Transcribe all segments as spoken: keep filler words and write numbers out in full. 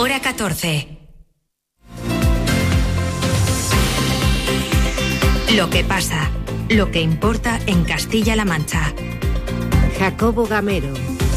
Hora catorce. Lo que pasa, lo que importa en Castilla-La Mancha. Jacobo Gamero.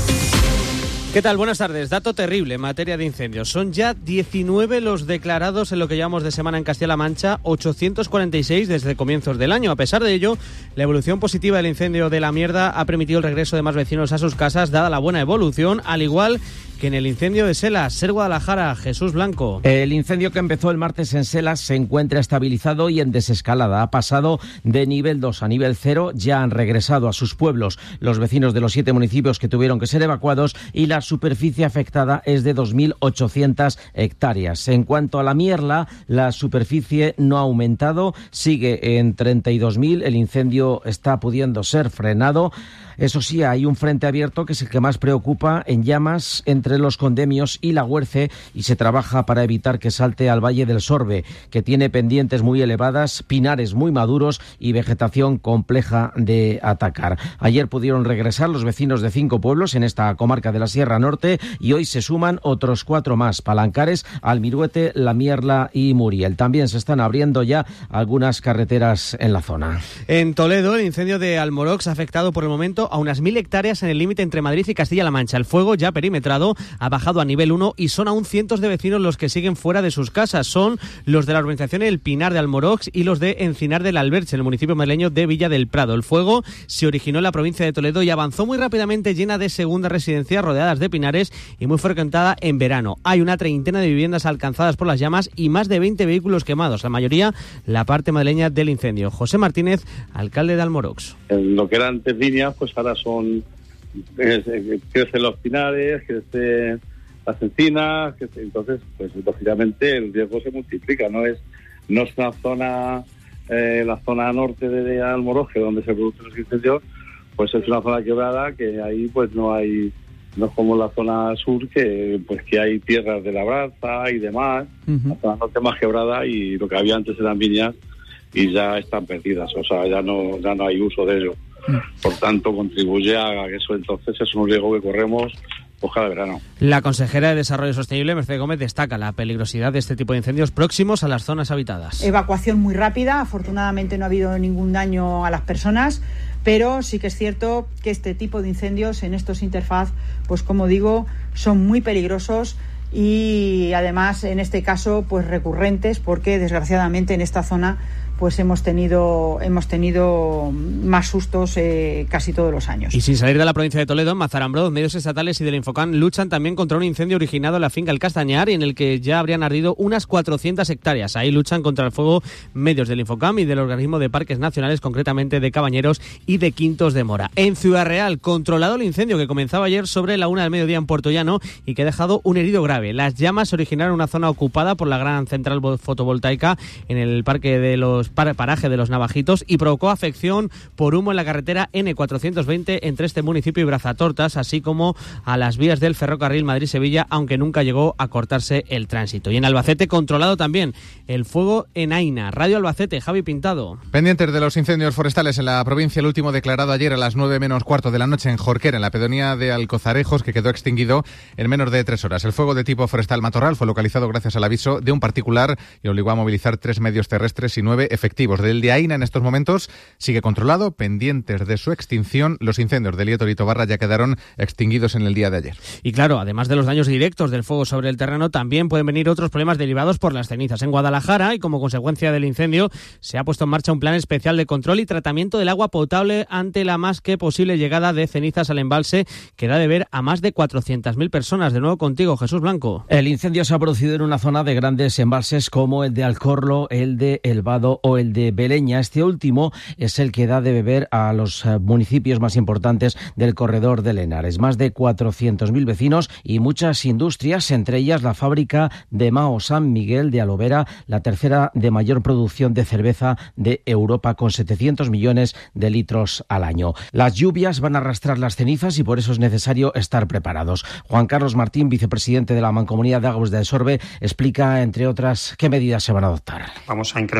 ¿Qué tal? Buenas tardes. Dato terrible en materia de incendios. Son ya diecinueve los declarados en lo que llevamos de semana en Castilla-La Mancha, ochocientos cuarenta y seis desde comienzos del año. A pesar de ello, la evolución positiva del incendio de La Mierda ha permitido el regreso de más vecinos a sus casas, dada la buena evolución, al igual que en el incendio de Selas. Ser Guadalajara, Jesús Blanco. El incendio que empezó el martes en Selas se encuentra estabilizado y en desescalada. Ha pasado de nivel dos a nivel cero, ya han regresado a sus pueblos los vecinos de los siete municipios que tuvieron que ser evacuados y la superficie afectada es de dos mil ochocientas hectáreas. En cuanto a La Mierla, la superficie no ha aumentado, sigue en treinta y dos mil, el incendio está pudiendo ser frenado. Eso sí, hay un frente abierto que es el que más preocupa, en llamas entre los Condemios y la Huerce, y se trabaja para evitar que salte al Valle del Sorbe, que tiene pendientes muy elevadas, pinares muy maduros y vegetación compleja de atacar. Ayer pudieron regresar los vecinos de cinco pueblos en esta comarca de la Sierra Norte y hoy se suman otros cuatro más: Palancares, Almiruete, La Mierla y Muriel. También se están abriendo ya algunas carreteras en la zona. En Toledo, el incendio de Almorox ha afectado por el momento a unas mil hectáreas en el límite entre Madrid y Castilla-La Mancha. El fuego, ya perimetrado, ha bajado a nivel uno y son aún cientos de vecinos los que siguen fuera de sus casas. Son los de la urbanización El Pinar de Almorox y los de Encinar del Alberche, en el municipio madrileño de Villa del Prado. El fuego se originó en la provincia de Toledo y avanzó muy rápidamente, llena de segundas residencias rodeadas de pinares y muy frecuentada en verano. Hay una treintena de viviendas alcanzadas por las llamas y más de veinte vehículos quemados, la mayoría la parte madrileña del incendio. José Martínez, alcalde de Almorox. En lo que eran antes líneas, pues ahora son eh, crecen los pinares, crecen las encinas, crece, entonces pues lógicamente el riesgo se multiplica. No es no es una zona, eh, la zona norte de Almorox, donde se producen los incendios, pues es una zona quebrada que ahí pues no hay, no es como la zona sur, que pues que hay tierras de labranza y demás. Uh-huh. La zona norte más quebrada y lo que había antes eran viñas y ya están perdidas, o sea, ya no ya no hay uso de ello. Por tanto, contribuye a eso. Entonces es un riesgo que corremos pues cada verano. La consejera de Desarrollo Sostenible, Mercedes Gómez, destaca la peligrosidad de este tipo de incendios próximos a las zonas habitadas. Evacuación muy rápida, afortunadamente no ha habido ningún daño a las personas, pero sí que es cierto que este tipo de incendios en estos interfaz, pues como digo, son muy peligrosos y además en este caso pues recurrentes, porque desgraciadamente en esta zona pues hemos tenido hemos tenido más sustos eh, casi todos los años. Y sin salir de la provincia de Toledo, en Mazarambroz, medios estatales y del Infocam luchan también contra un incendio originado en la finca El Castañar y en el que ya habrían ardido unas cuatrocientas hectáreas. Ahí luchan contra el fuego medios del Infocam y del Organismo de Parques Nacionales, concretamente de Cabañeros y de Quintos de Mora. En Ciudad Real, controlado el incendio que comenzaba ayer sobre la una del mediodía en Puerto Llano y que ha dejado un herido grave. Las llamas se originaron en una zona ocupada por la gran central fotovoltaica en el parque de los paraje de los Navajitos y provocó afección por humo en la carretera ene cuatrocientos veinte entre este municipio y Brazatortas, así como a las vías del ferrocarril Madrid-Sevilla, aunque nunca llegó a cortarse el tránsito. Y en Albacete, controlado también el fuego en Aina. Radio Albacete, Javi Pintado. Pendientes de los incendios forestales en la provincia, el último declarado ayer a las nueve menos cuarto de la noche en Jorquera, en la pedanía de Alcozarejos, que quedó extinguido en menos de tres horas. El fuego de tipo forestal matorral fue localizado gracias al aviso de un particular y obligó a movilizar tres medios terrestres y nueve efectivos. Del de Aina en estos momentos sigue controlado, pendientes de su extinción. Los incendios de Lieto y Tobarra ya quedaron extinguidos en el día de ayer. Y claro, además de los daños directos del fuego sobre el terreno, también pueden venir otros problemas derivados por las cenizas. En Guadalajara, y como consecuencia del incendio, se ha puesto en marcha un plan especial de control y tratamiento del agua potable ante la más que posible llegada de cenizas al embalse, que da de ver a más de cuatrocientas mil personas. De nuevo contigo, Jesús Blanco. El incendio se ha producido en una zona de grandes embalses como el de Alcorlo, el de El Vado o el de Beleña. Este último es el que da de beber a los municipios más importantes del corredor de Henares. Más de cuatrocientos mil vecinos y muchas industrias, entre ellas la fábrica de Mao San Miguel de Alovera, la tercera de mayor producción de cerveza de Europa, con setecientos millones de litros al año. Las lluvias van a arrastrar las cenizas y por eso es necesario estar preparados. Juan Carlos Martín, vicepresidente de la Mancomunidad de Aguas del Sorbe, explica, entre otras, qué medidas se van a adoptar. Vamos a incrementar la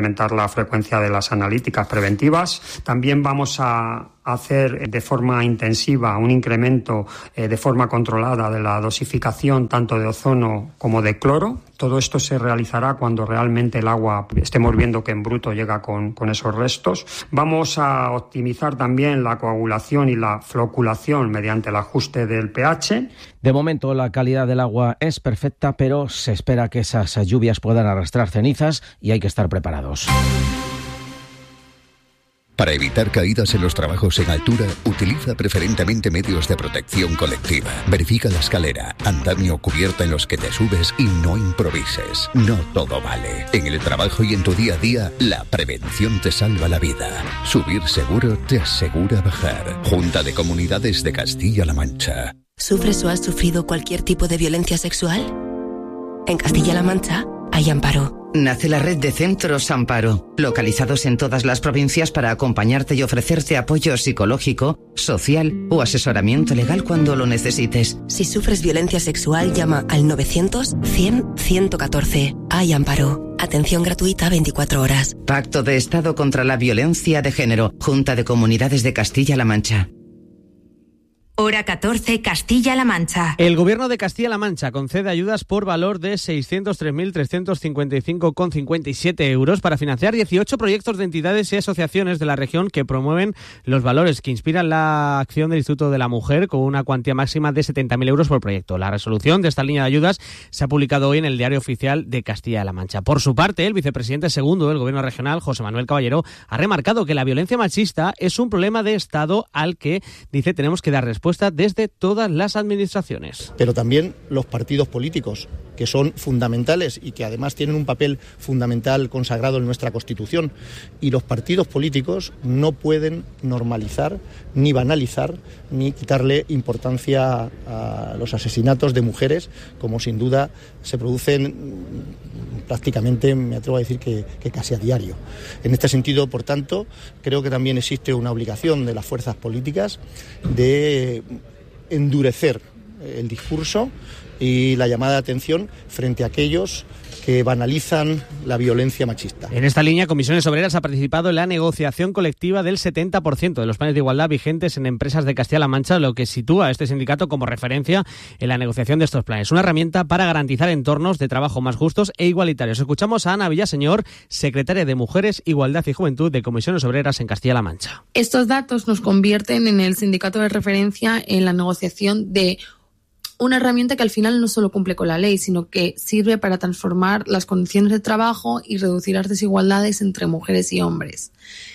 frecuencia de las analíticas preventivas. También vamos a hacer de forma intensiva un incremento eh, de forma controlada de la dosificación tanto de ozono como de cloro. Todo esto se realizará cuando realmente el agua estemos viendo que en bruto llega con, con esos restos. Vamos a optimizar también la coagulación y la floculación mediante el ajuste del pH. De momento la calidad del agua es perfecta, pero se espera que esas lluvias puedan arrastrar cenizas y hay que estar preparados. Para evitar caídas en los trabajos en altura, utiliza preferentemente medios de protección colectiva. Verifica la escalera, andamio o cubierta en los que te subes y no improvises. No todo vale. En el trabajo y en tu día a día, la prevención te salva la vida. Subir seguro te asegura bajar. Junta de Comunidades de Castilla-La Mancha. ¿Sufres o has sufrido cualquier tipo de violencia sexual? En Castilla-La Mancha hay Amparo. Nace la red de Centros Amparo, localizados en todas las provincias para acompañarte y ofrecerte apoyo psicológico, social o asesoramiento legal cuando lo necesites. Si sufres violencia sexual, llama al novecientos, cien, ciento catorce. Hay Amparo. Atención gratuita veinticuatro horas. Pacto de Estado contra la Violencia de Género. Junta de Comunidades de Castilla-La Mancha. Hora catorce, Castilla-La Mancha. El Gobierno de Castilla-La Mancha concede ayudas por valor de seiscientos tres mil trescientos cincuenta y cinco coma cincuenta y siete euros para financiar dieciocho proyectos de entidades y asociaciones de la región que promueven los valores que inspiran la acción del Instituto de la Mujer, con una cuantía máxima de setenta mil euros por proyecto. La resolución de esta línea de ayudas se ha publicado hoy en el Diario Oficial de Castilla-La Mancha. Por su parte, el vicepresidente segundo del Gobierno regional, José Manuel Caballero, ha remarcado que la violencia machista es un problema de Estado al que, dice, tenemos que dar respuesta desde todas las administraciones. Pero también los partidos políticos, que son fundamentales y que además tienen un papel fundamental consagrado en nuestra Constitución. Y los partidos políticos no pueden normalizar, ni banalizar, ni quitarle importancia a los asesinatos de mujeres, como sin duda se producen prácticamente, me atrevo a decir que, que casi a diario. En este sentido, por tanto, creo que también existe una obligación de las fuerzas políticas de endurecer el discurso y la llamada de atención frente a aquellos que banalizan la violencia machista. En esta línea, Comisiones Obreras ha participado en la negociación colectiva del setenta por ciento de los planes de igualdad vigentes en empresas de Castilla-La Mancha, lo que sitúa a este sindicato como referencia en la negociación de estos planes. Una herramienta para garantizar entornos de trabajo más justos e igualitarios. Escuchamos a Ana Villaseñor, secretaria de Mujeres, Igualdad y Juventud de Comisiones Obreras en Castilla-La Mancha. Estos datos nos convierten en el sindicato de referencia en la negociación de una herramienta que al final no solo cumple con la ley, sino que sirve para transformar las condiciones de trabajo y reducir las desigualdades entre mujeres y hombres.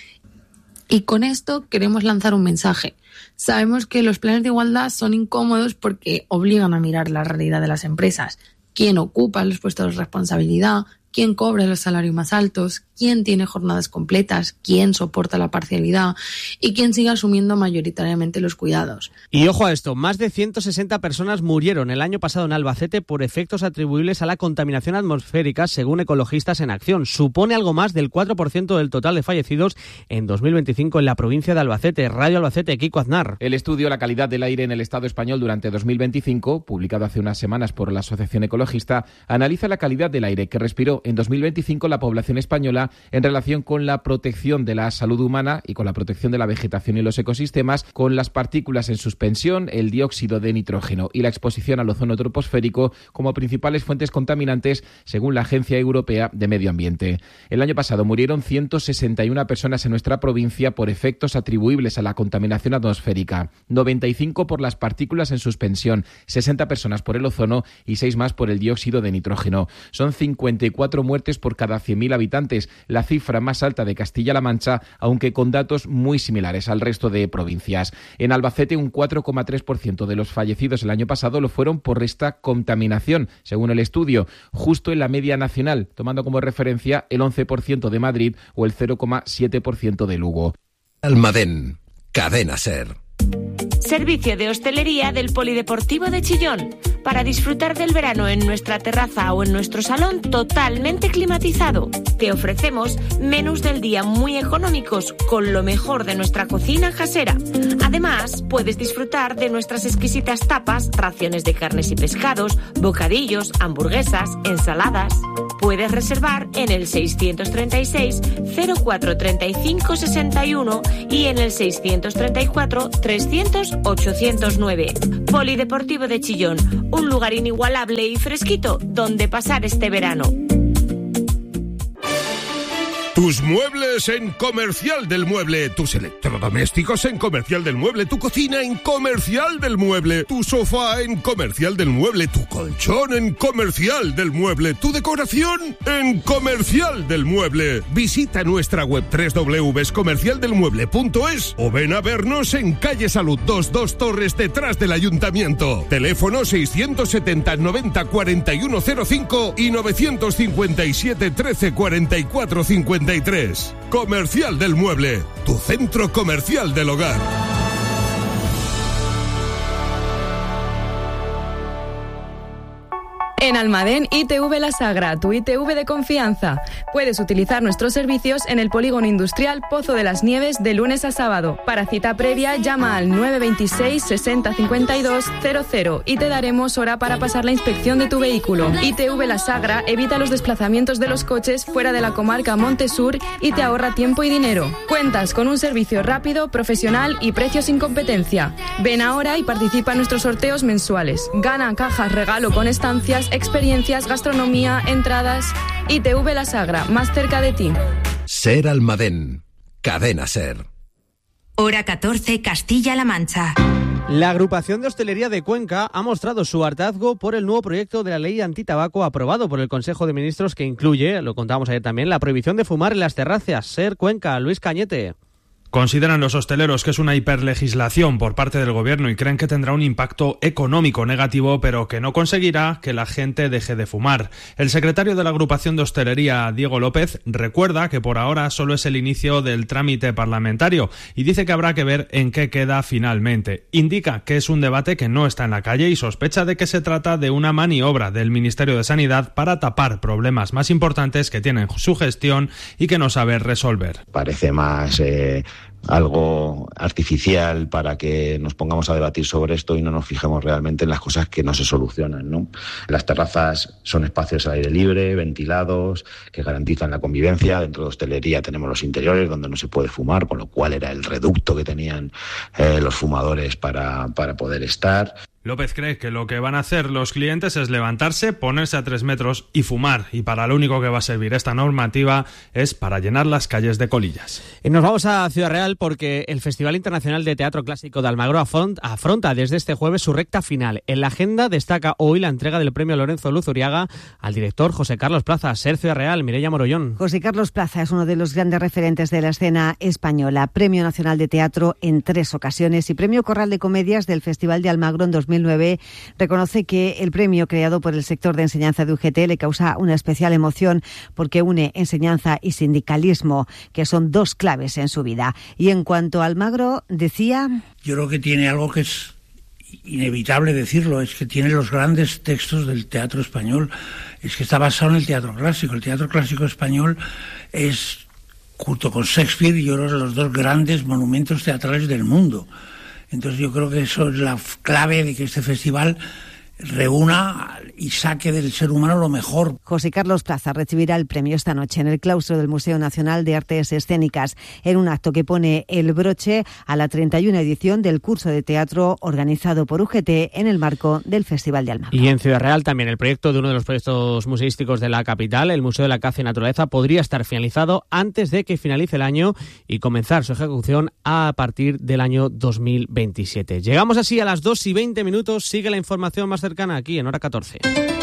Y con esto queremos lanzar un mensaje. Sabemos que los planes de igualdad son incómodos porque obligan a mirar la realidad de las empresas. ¿Quién ocupa los puestos de responsabilidad? ¿Quién cobra los salarios más altos? ¿Quién tiene jornadas completas? ¿Quién soporta la parcialidad? ¿Y quién sigue asumiendo mayoritariamente los cuidados? Y ojo a esto, más de ciento sesenta personas murieron el año pasado en Albacete por efectos atribuibles a la contaminación atmosférica, según Ecologistas en Acción. Supone algo más del cuatro por ciento del total de fallecidos en dos mil veinticinco en la provincia de Albacete. Radio Albacete, Kiko Aznar. El estudio La calidad del aire en el Estado español durante dos mil veinticinco, publicado hace unas semanas por la Asociación Ecologista, analiza la calidad del aire que respiró en dos mil veinticinco la población española en relación con la protección de la salud humana y con la protección de la vegetación y los ecosistemas, con las partículas en suspensión, el dióxido de nitrógeno y la exposición al ozono troposférico como principales fuentes contaminantes, según la Agencia Europea de Medio Ambiente. El año pasado murieron ciento sesenta y una personas en nuestra provincia por efectos atribuibles a la contaminación atmosférica, noventa y cinco por las partículas en suspensión, sesenta personas por el ozono y seis más por el dióxido de nitrógeno. Son cincuenta y cuatro muertes por cada cien mil habitantes, la cifra más alta de Castilla-La Mancha, aunque con datos muy similares al resto de provincias. En Albacete, un cuatro coma tres por ciento de los fallecidos el año pasado lo fueron por esta contaminación, según el estudio, justo en la media nacional, tomando como referencia el once por ciento de Madrid o el cero coma siete por ciento de Lugo. Almadén, Cadena SER. Servicio de hostelería del Polideportivo de Chillón, para disfrutar del verano en nuestra terraza o en nuestro salón totalmente climatizado. Te ofrecemos menús del día muy económicos con lo mejor de nuestra cocina casera. Además, puedes disfrutar de nuestras exquisitas tapas, raciones de carnes y pescados, bocadillos, hamburguesas, ensaladas. Puedes reservar en el seiscientos treinta y seis, cero cuatro treinta y cinco, sesenta y uno y en el seiscientos treinta y cuatro, trescientos, ochocientos nueve. Polideportivo de Chillón, un lugar inigualable y fresquito donde pasar este verano. Tus muebles en Comercial del Mueble, tus electrodomésticos en Comercial del Mueble, tu cocina en Comercial del Mueble, tu sofá en Comercial del Mueble, tu colchón en Comercial del Mueble, tu decoración en Comercial del Mueble. Visita nuestra web doble u doble u doble u punto comercial del mueble punto es o ven a vernos en calle Salud dos, dos Torres, detrás del Ayuntamiento. Teléfono seiscientos setenta, noventa, cuarenta y uno cero cinco y novecientos cincuenta y siete, trece, cuarenta y cuatro, cincuenta y tres. Comercial del Mueble, tu centro comercial del hogar. En Almadén, I T V La Sagra, tu I T V de confianza. Puedes utilizar nuestros servicios en el Polígono Industrial Pozo de las Nieves de lunes a sábado. Para cita previa, llama al nueve veintiséis, sesenta, cincuenta y dos, cero cero y te daremos hora para pasar la inspección de tu vehículo. I T V La Sagra evita los desplazamientos de los coches fuera de la comarca Montesur y te ahorra tiempo y dinero. Cuentas con un servicio rápido, profesional y precios sin competencia. Ven ahora y participa en nuestros sorteos mensuales. Gana cajas regalo con estancias, experiencias, gastronomía, entradas. I T V La Sagra, más cerca de ti. Ser Almadén. Cadena Ser. Hora catorce, Castilla-La Mancha. La agrupación de hostelería de Cuenca ha mostrado su hartazgo por el nuevo proyecto de la ley antitabaco aprobado por el Consejo de Ministros que incluye, lo contábamos ayer también, la prohibición de fumar en las terrazas. Ser Cuenca, Luis Cañete. Consideran los hosteleros que es una hiperlegislación por parte del gobierno y creen que tendrá un impacto económico negativo, pero que no conseguirá que la gente deje de fumar. El secretario de la agrupación de hostelería, Diego López, recuerda que por ahora solo es el inicio del trámite parlamentario y dice que habrá que ver en qué queda finalmente. Indica que es un debate que no está en la calle y sospecha de que se trata de una maniobra del Ministerio de Sanidad para tapar problemas más importantes que tienen su gestión y que no sabe resolver. Parece más Eh... algo artificial para que nos pongamos a debatir sobre esto y no nos fijemos realmente en las cosas que no se solucionan, ¿no? Las terrazas son espacios al aire libre, ventilados, que garantizan la convivencia. Dentro de hostelería tenemos los interiores donde no se puede fumar, con lo cual era el reducto que tenían eh, los fumadores para, para poder estar. López cree que lo que van a hacer los clientes es levantarse, ponerse a tres metros y fumar. Y para lo único que va a servir esta normativa es para llenar las calles de colillas. Y nos vamos a Ciudad Real porque el Festival Internacional de Teatro Clásico de Almagro afronta desde este jueves su recta final. En la agenda destaca hoy la entrega del premio Lorenzo Luzuriaga al director José Carlos Plaza. Ser Ciudad Real, Mireia Morollón. José Carlos Plaza es uno de los grandes referentes de la escena española. Premio Nacional de Teatro en tres ocasiones y Premio Corral de Comedias del Festival de Almagro en dos mil nueve, reconoce que el premio creado por el sector de enseñanza de U G T le causa una especial emoción porque une enseñanza y sindicalismo, que son dos claves en su vida. Y en cuanto a Almagro, decía... Yo creo que tiene algo que es inevitable decirlo, es que tiene los grandes textos del teatro español, es que está basado en el teatro clásico. El teatro clásico español es, junto con Shakespeare, yo creo, los dos grandes monumentos teatrales del mundo. Entonces yo creo que eso es la clave de que este festival reúna y saque del ser humano lo mejor. José Carlos Plaza recibirá el premio esta noche en el claustro del Museo Nacional de Artes Escénicas, en un acto que pone el broche a la treinta y una edición del curso de teatro organizado por U G T en el marco del Festival de Almagro. Y en Ciudad Real también el proyecto de uno de los proyectos museísticos de la capital, el Museo de la Caza y Naturaleza, podría estar finalizado antes de que finalice el año y comenzar su ejecución a partir del año dos mil veintisiete. Llegamos así a las dos y veinte minutos. Sigue la información más cercana aquí en Hora catorce.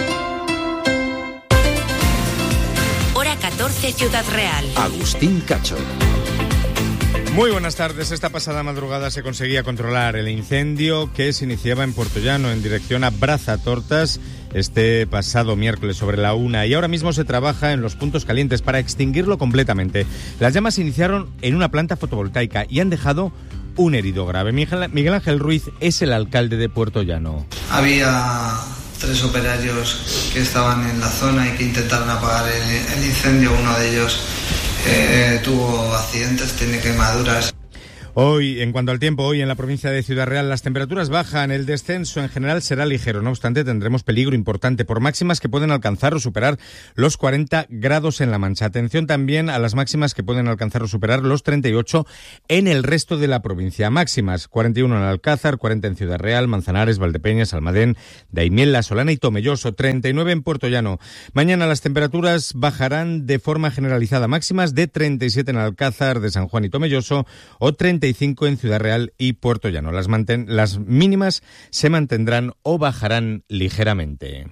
Hora catorce, Ciudad Real. Agustín Cacho. Muy buenas tardes. Esta pasada madrugada se conseguía controlar el incendio que se iniciaba en Puertollano en dirección a Brazatortas este pasado miércoles sobre la una, y ahora mismo se trabaja en los puntos calientes para extinguirlo completamente. Las llamas se iniciaron en una planta fotovoltaica y han dejado un herido grave. Miguel Ángel Ruiz es el alcalde de Puertollano. Había tres operarios que estaban en la zona y que intentaron apagar el, el incendio. Uno de ellos eh, tuvo accidentes, tiene quemaduras. Hoy, en cuanto al tiempo, hoy en la provincia de Ciudad Real las temperaturas bajan, el descenso en general será ligero, no obstante tendremos peligro importante por máximas que pueden alcanzar o superar los cuarenta grados en La Mancha. Atención también a las máximas que pueden alcanzar o superar los treinta y ocho en el resto de la provincia. Máximas, cuarenta y uno en Alcázar, cuarenta en Ciudad Real, Manzanares, Valdepeñas, Almadén, Daimiel, La Solana y Tomelloso, treinta y nueve en Puerto Llano. Mañana las temperaturas bajarán de forma generalizada, máximas de treinta y siete en Alcázar de San Juan y Tomelloso o treinta y cinco en Ciudad Real y Puerto Llano. Las, manten- las mínimas se mantendrán o bajarán ligeramente.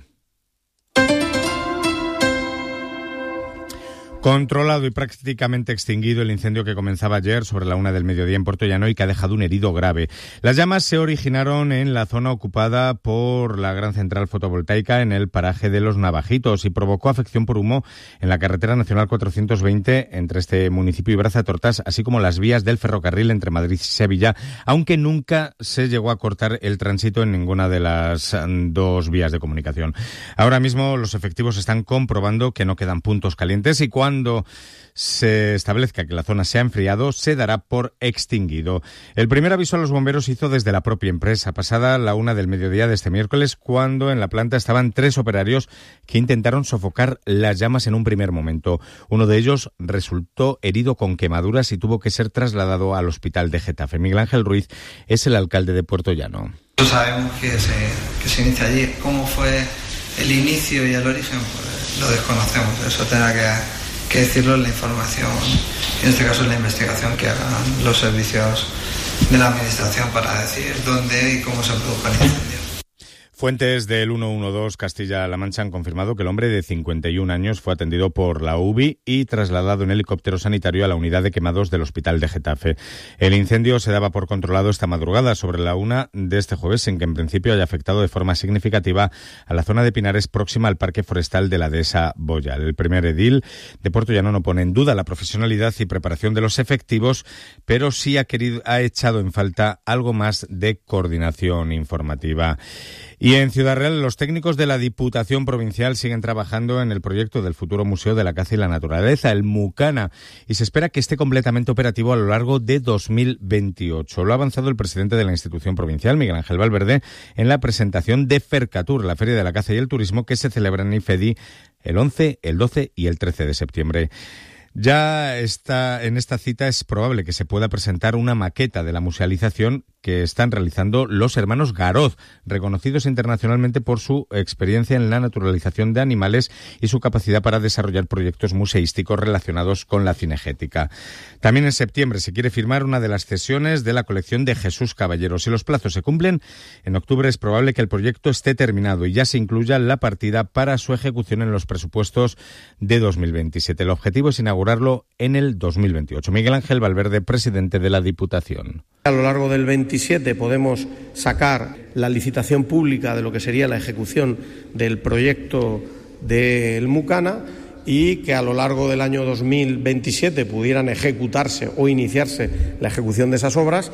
Controlado y prácticamente extinguido el incendio que comenzaba ayer sobre la una del mediodía en Puerto Llano y que ha dejado un herido grave. Las llamas se originaron en la zona ocupada por la gran central fotovoltaica en el paraje de Los Navajitos y provocó afección por humo en la carretera nacional cuatrocientos veinte entre este municipio y Brazatortas, así como las vías del ferrocarril entre Madrid y Sevilla, aunque nunca se llegó a cortar el tránsito en ninguna de las dos vías de comunicación. Ahora mismo los efectivos están comprobando que no quedan puntos calientes y cuando Cuando se establezca que la zona se ha enfriado, se dará por extinguido. El primer aviso a los bomberos se hizo desde la propia empresa, pasada la una del mediodía de este miércoles, cuando en la planta estaban tres operarios que intentaron sofocar las llamas en un primer momento. Uno de ellos resultó herido con quemaduras y tuvo que ser trasladado al hospital de Getafe. Miguel Ángel Ruiz es el alcalde de Puerto Llano. No sabemos que se, que se inicia allí. ¿Cómo fue el inicio y el origen? Pues lo desconocemos. Eso tendrá que... que decirlo en la información, en este caso en la investigación que hagan los servicios de la Administración para decir dónde y cómo se produjo el incendio. Fuentes del ciento doce Castilla-La Mancha han confirmado que el hombre de cincuenta y un años fue atendido por la U B I y trasladado en helicóptero sanitario a la unidad de quemados del hospital de Getafe. El incendio se daba por controlado esta madrugada sobre la una de este jueves, sin que en principio haya afectado de forma significativa a la zona de Pinares próxima al parque forestal de la dehesa Boyal. El primer edil de Puerto Llano no pone en duda la profesionalidad y preparación de los efectivos, pero sí ha querido, ha echado en falta algo más de coordinación informativa. Y en Ciudad Real, los técnicos de la Diputación Provincial siguen trabajando en el proyecto del futuro Museo de la Caza y la Naturaleza, el MUCANA, y se espera que esté completamente operativo a lo largo de dos mil veintiocho. Lo ha avanzado el presidente de la institución provincial, Miguel Ángel Valverde, en la presentación de Fercatur, la Feria de la Caza y el Turismo, que se celebra en IFEDI el once, el doce y el trece de septiembre. Ya está en esta cita es probable que se pueda presentar una maqueta de la musealización que están realizando los hermanos Garoz, reconocidos internacionalmente por su experiencia en la naturalización de animales y su capacidad para desarrollar proyectos museísticos relacionados con la cinegética. También en septiembre se quiere firmar una de las cesiones de la colección de Jesús Caballero. Si los plazos se cumplen, en octubre es probable que el proyecto esté terminado y ya se incluya la partida para su ejecución en los presupuestos de dos mil veintisiete. El objetivo es inaugurarlo en el dos mil veintiocho. Miguel Ángel Valverde, presidente de la Diputación. A lo largo del veintisiete podemos sacar la licitación pública de lo que sería la ejecución del proyecto del MUCANA y que a lo largo del año dos mil veintisiete pudieran ejecutarse o iniciarse la ejecución de esas obras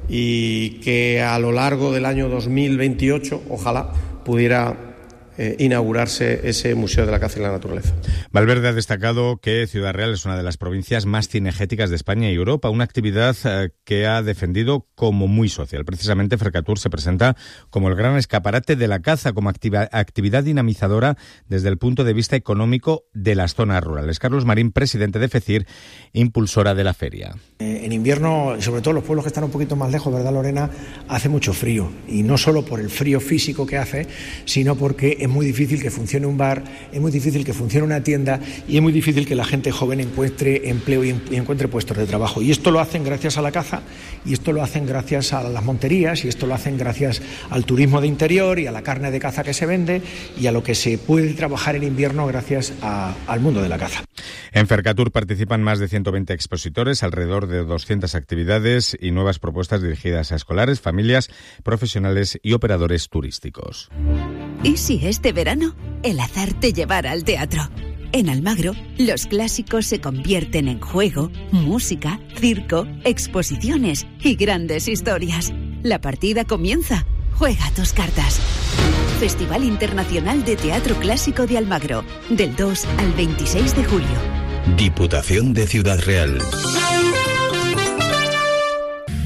y que a lo largo del año dos mil veintiocho, ojalá, pudiera Eh, inaugurarse ese Museo de la Caza y la Naturaleza. Valverde ha destacado que Ciudad Real es una de las provincias más cinegéticas de España y Europa, una actividad eh, que ha defendido como muy social. Precisamente Fercatur se presenta como el gran escaparate de la caza, como activa, actividad dinamizadora desde el punto de vista económico de las zonas rurales. Carlos Marín, presidente de FECIR, impulsora de la feria. Eh, en invierno, sobre todo los pueblos que están un poquito más lejos, ¿verdad, Lorena? Hace mucho frío, y no solo por el frío físico que hace, sino porque es muy difícil que funcione un bar, es muy difícil que funcione una tienda y es muy difícil que la gente joven encuentre empleo y encuentre puestos de trabajo. Y esto lo hacen gracias a la caza, y esto lo hacen gracias a las monterías, y esto lo hacen gracias al turismo de interior y a la carne de caza que se vende y a lo que se puede trabajar en invierno gracias a, al mundo de la caza. En Fercatur participan más de ciento veinte expositores, alrededor de doscientas actividades y nuevas propuestas dirigidas a escolares, familias, profesionales y operadores turísticos. ¿Y si este verano el azar te llevara al teatro? En Almagro, los clásicos se convierten en juego, música, circo, exposiciones y grandes historias. La partida comienza. Juega tus cartas. Festival Internacional de Teatro Clásico de Almagro, del dos al veintiséis de julio. Diputación de Ciudad Real.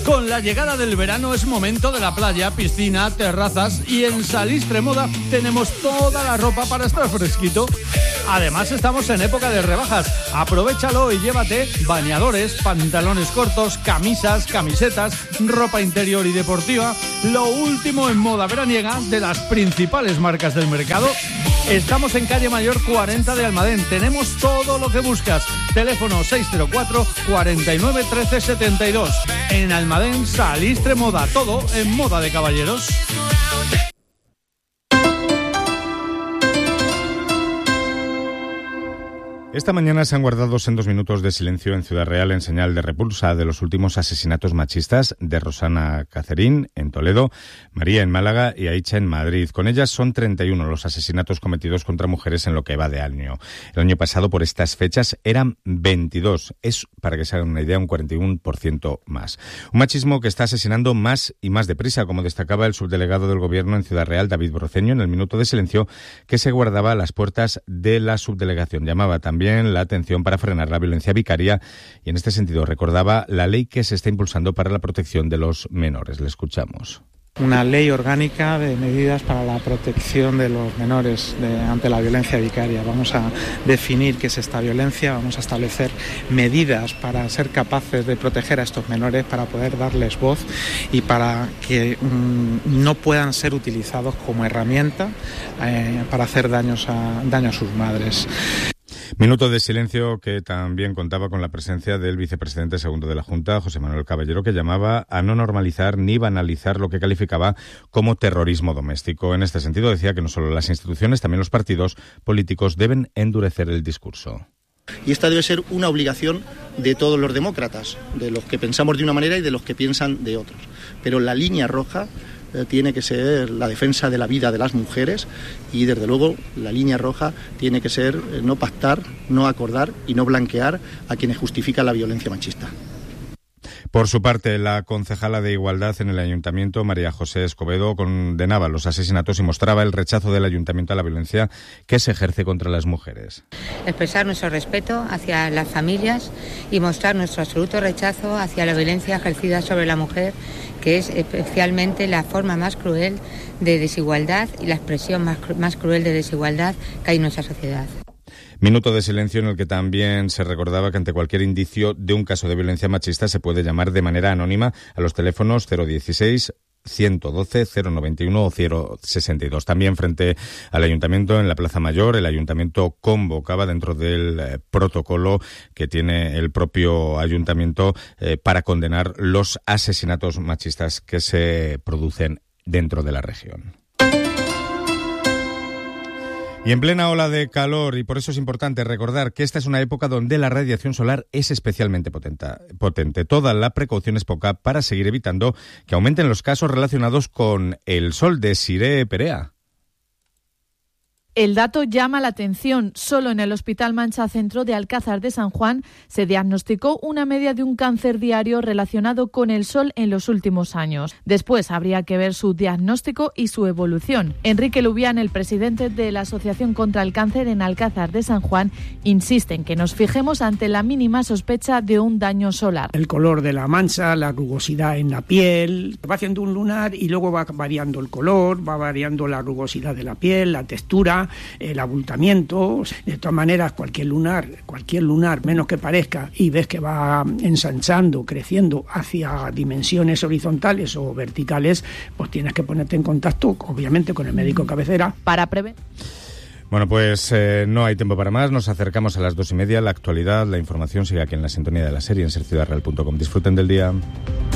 Con la llegada del verano es momento de la playa, piscina, terrazas y en Salistre Moda tenemos toda la ropa para estar fresquito. Además estamos en época de rebajas. Aprovéchalo y llévate bañadores, pantalones cortos, camisas, camisetas, ropa interior y deportiva. Lo último en moda veraniega de las principales marcas del mercado. Estamos en calle Mayor cuarenta de Almadén. Tenemos todo lo que buscas. Teléfono seis cero cuatro, cuarenta y nueve, trece setenta y dos. En Almadén, Salistre Moda. Todo en moda de caballeros. Esta mañana se han guardado sendos minutos de silencio en Ciudad Real en señal de repulsa de los últimos asesinatos machistas de Rosana Cacerín en Toledo, María en Málaga y Aicha en Madrid. Con ellas son treinta y uno los asesinatos cometidos contra mujeres en lo que va de año. El año pasado, por estas fechas, eran veintidós. Es, para que se hagan una idea, un cuarenta y uno por ciento más. Un machismo que está asesinando más y más deprisa, como destacaba el subdelegado del Gobierno en Ciudad Real, David Broceño, en el minuto de silencio que se guardaba a las puertas de la subdelegación. Llamaba también la atención para frenar la violencia vicaria y en este sentido recordaba la ley que se está impulsando para la protección de los menores. Le escuchamos. Una ley orgánica de medidas para la protección de los menores de, ante la violencia vicaria. Vamos a definir qué es esta violencia, vamos a establecer medidas para ser capaces de proteger a estos menores, para poder darles voz y para que mmm, no puedan ser utilizados como herramienta eh, para hacer daños a, daño a sus madres. Minuto de silencio que también contaba con la presencia del vicepresidente segundo de la Junta, José Manuel Caballero, que llamaba a no normalizar ni banalizar lo que calificaba como terrorismo doméstico. En este sentido decía que no solo las instituciones, también los partidos políticos deben endurecer el discurso. Y esta debe ser una obligación de todos los demócratas, de los que pensamos de una manera y de los que piensan de otros. Pero la línea roja tiene que ser la defensa de la vida de las mujeres y, desde luego, la línea roja tiene que ser no pactar, no acordar y no blanquear a quienes justifican la violencia machista. Por su parte, la concejala de Igualdad en el Ayuntamiento, María José Escobedo, condenaba los asesinatos y mostraba el rechazo del Ayuntamiento a la violencia que se ejerce contra las mujeres. Expresar nuestro respeto hacia las familias y mostrar nuestro absoluto rechazo hacia la violencia ejercida sobre la mujer, que es especialmente la forma más cruel de desigualdad y la expresión más, más cruel de desigualdad que hay en nuestra sociedad. Minuto de silencio en el que también se recordaba que ante cualquier indicio de un caso de violencia machista se puede llamar de manera anónima a los teléfonos cero dieciséis, ciento doce, cero noventa y uno o cero sesenta y dos. También frente al Ayuntamiento, en la Plaza Mayor, el Ayuntamiento convocaba dentro del eh, protocolo que tiene el propio Ayuntamiento eh, para condenar los asesinatos machistas que se producen dentro de la región. Y en plena ola de calor, y por eso es importante recordar que esta es una época donde la radiación solar es especialmente potente. Toda la precaución es poca para seguir evitando que aumenten los casos relacionados con el sol. de Siré Perea. El dato llama la atención. Solo en el Hospital Mancha Centro de Alcázar de San Juan se diagnosticó una media de un cáncer diario relacionado con el sol en los últimos años. Después habría que ver su diagnóstico y su evolución. Enrique Lubián, el presidente de la Asociación contra el Cáncer en Alcázar de San Juan, insiste en que nos fijemos ante la mínima sospecha de un daño solar. El color de la mancha, la rugosidad en la piel, va haciendo un lunar y luego va variando el color, va variando la rugosidad de la piel, la textura, el abultamiento. De todas maneras, cualquier lunar, cualquier lunar, menos que parezca, y ves que va ensanchando, creciendo hacia dimensiones horizontales o verticales, pues tienes que ponerte en contacto, obviamente, con el médico cabecera. Para prevenir. Bueno, pues eh, no hay tiempo para más. Nos acercamos a las dos y media. La actualidad, la información sigue aquí en la sintonía de la serie en ser ciudad real punto com. Disfruten del día.